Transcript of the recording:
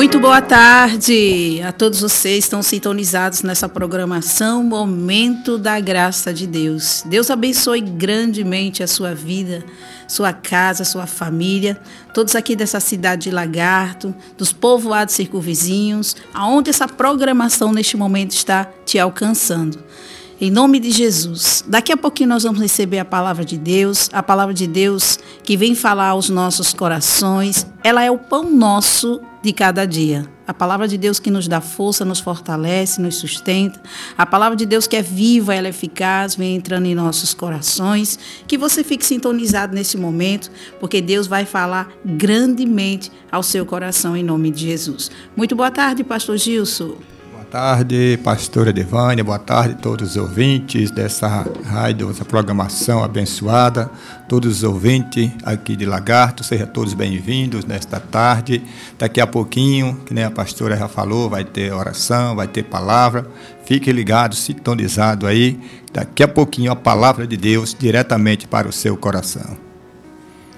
Muito boa tarde a todos vocês que estão sintonizados nessa programação Momento da Graça de Deus. Deus abençoe grandemente a sua vida, sua casa, sua família, todos aqui dessa cidade de Lagarto, dos povoados circunvizinhos, aonde essa programação neste momento está te alcançando. Em nome de Jesus, daqui a pouquinho nós vamos receber a palavra de Deus que vem falar aos nossos corações. Ela é o pão nosso de cada dia. A palavra de Deus que nos dá força, nos fortalece, nos sustenta. A palavra de Deus que é viva, ela é eficaz, vem entrando em nossos corações. Que você fique sintonizado nesse momento, porque Deus vai falar grandemente ao seu coração em nome de Jesus. Muito boa tarde, pastor Gilson. Boa tarde, pastora Devânia, boa tarde a todos os ouvintes dessa rádio, dessa programação abençoada, todos os ouvintes aqui de Lagarto, sejam todos bem-vindos nesta tarde. Daqui a pouquinho, que nem a pastora já falou, vai ter oração, vai ter palavra. Fique ligado, sintonizado aí, daqui a pouquinho a palavra de Deus diretamente para o seu coração.